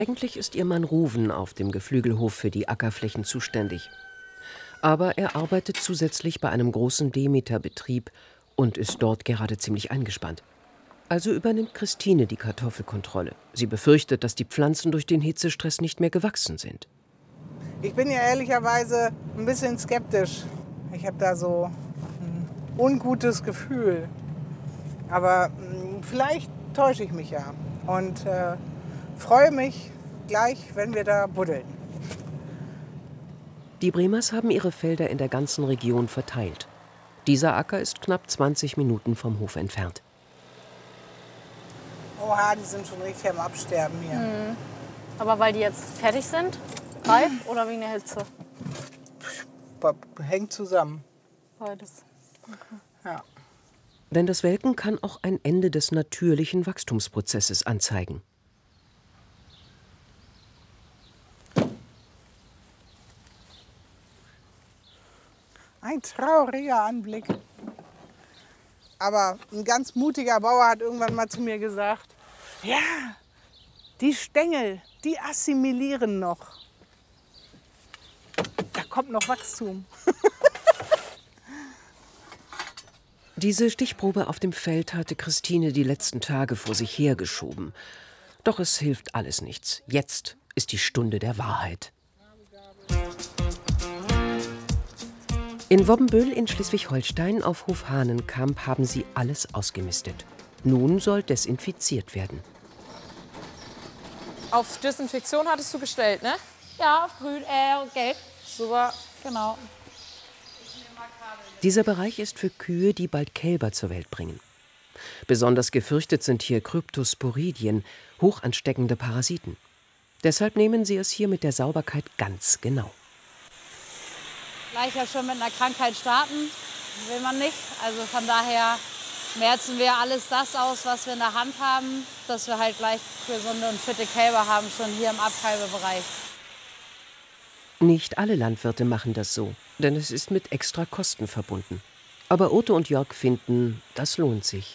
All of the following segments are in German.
Eigentlich ist ihr Mann Ruven auf dem Geflügelhof für die Ackerflächen zuständig. Aber er arbeitet zusätzlich bei einem großen Demeter-Betrieb und ist dort gerade ziemlich eingespannt. Also übernimmt Christine die Kartoffelkontrolle. Sie befürchtet, dass die Pflanzen durch den Hitzestress nicht mehr gewachsen sind. Ich bin ja ehrlicherweise ein bisschen skeptisch. Ich habe da so ein ungutes Gefühl. Aber vielleicht täusche ich mich ja. Und freue mich gleich, wenn wir da buddeln. Die Bremers haben ihre Felder in der ganzen Region verteilt. Dieser Acker ist knapp 20 Minuten vom Hof entfernt. Oha, die sind schon richtig am Absterben hier. Mhm. Aber weil die jetzt fertig sind, reif oder wegen der Hitze? Hängt zusammen. Beides. Okay. Ja. Denn das Welken kann auch ein Ende des natürlichen Wachstumsprozesses anzeigen. Ein trauriger Anblick. Aber ein ganz mutiger Bauer hat irgendwann mal zu mir gesagt, ja, die Stängel, die assimilieren noch. Da kommt noch Wachstum. Diese Stichprobe auf dem Feld hatte Christine die letzten Tage vor sich hergeschoben. Doch es hilft alles nichts. Jetzt ist die Stunde der Wahrheit. In Wobbenbüll in Schleswig-Holstein auf Hof Hahnenkamp haben sie alles ausgemistet. Nun soll desinfiziert werden. Auf Desinfektion hattest du gestellt, ne? Ja, auf grün, gelb. Super, genau. Dieser Bereich ist für Kühe, die bald Kälber zur Welt bringen. Besonders gefürchtet sind hier Kryptosporidien, hoch ansteckende Parasiten. Deshalb nehmen sie es hier mit der Sauberkeit ganz genau. Gleich ja schon mit einer Krankheit starten, will man nicht. Also von daher merzen wir alles das aus, was wir in der Hand haben, dass wir halt gleich gesunde und fitte Kälber haben, schon hier im Abkalbebereich. Nicht alle Landwirte machen das so, denn es ist mit extra Kosten verbunden. Aber Ute und Jörg finden, das lohnt sich.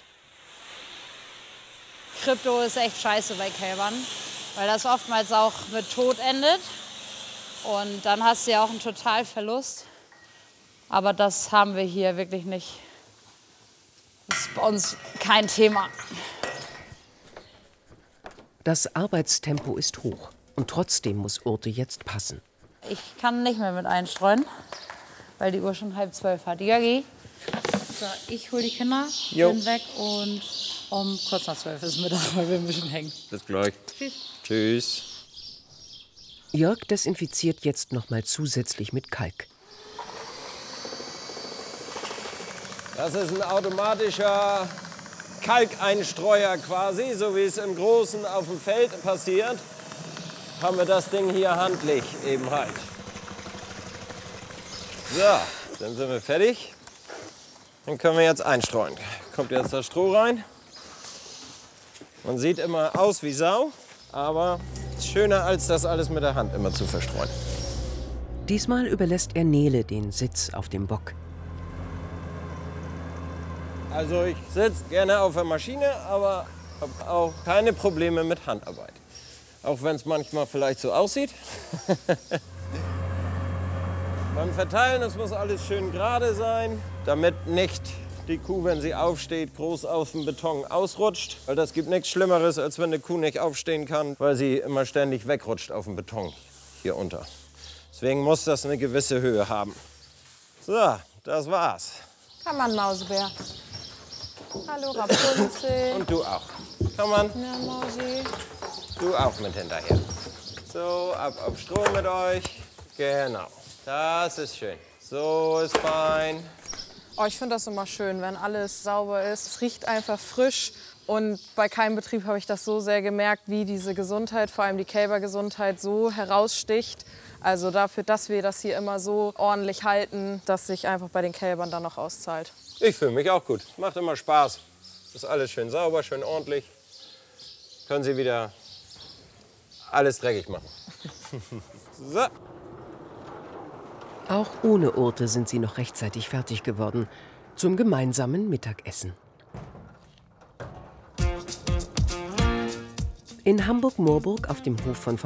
Krypto ist echt scheiße bei Kälbern, weil das oftmals auch mit Tod endet. Und dann hast du ja auch einen Totalverlust. Aber das haben wir hier wirklich nicht. Das ist bei uns kein Thema. Das Arbeitstempo ist hoch und trotzdem muss Ute jetzt passen. Ich kann nicht mehr mit einstreuen, weil die Uhr schon 11:30 hat. Jörgi, so, ich hole die Kinder, bin weg und um kurz nach 12 ist Mittag, weil wir ein bisschen hängen. Bis gleich. Tschüss. Tschüss. Jörg desinfiziert jetzt noch mal zusätzlich mit Kalk. Das ist ein automatischer Kalkeinstreuer quasi, so wie es im Großen auf dem Feld passiert. Haben wir das Ding hier handlich eben halt. So, dann sind wir fertig. Dann können wir jetzt einstreuen. Kommt jetzt das Stroh rein. Man sieht immer aus wie Sau, aber schöner als das alles mit der Hand immer zu verstreuen. Diesmal überlässt er Nele den Sitz auf dem Bock. Also ich sitze gerne auf der Maschine, aber habe auch keine Probleme mit Handarbeit. Auch wenn es manchmal vielleicht so aussieht. Beim Verteilen, es muss alles schön gerade sein, damit nicht die Kuh, wenn sie aufsteht, groß auf dem Beton ausrutscht. Weil das gibt nichts Schlimmeres, als wenn eine Kuh nicht aufstehen kann, weil sie immer ständig wegrutscht auf dem Beton hier unter. Deswegen muss das eine gewisse Höhe haben. So, das war's. Komm an, Mausebär. Hallo, Rapunzel. Und du auch. Komm an. Ja, Mausi. Du auch mit hinterher. So, ab auf Stroh mit euch. Genau. Das ist schön. So ist fein. Oh, ich finde das immer schön, wenn alles sauber ist. Es riecht einfach frisch. Und bei keinem Betrieb habe ich das so sehr gemerkt, wie diese Gesundheit, vor allem die Kälbergesundheit, so heraussticht. Also dafür, dass wir das hier immer so ordentlich halten, dass sich einfach bei den Kälbern dann noch auszahlt. Ich fühle mich auch gut. Macht immer Spaß. Ist alles schön sauber, schön ordentlich. Können Sie wieder alles dreckig machen. So. Auch ohne Ute sind sie noch rechtzeitig fertig geworden zum gemeinsamen Mittagessen. In Hamburg-Moorburg auf dem Hof von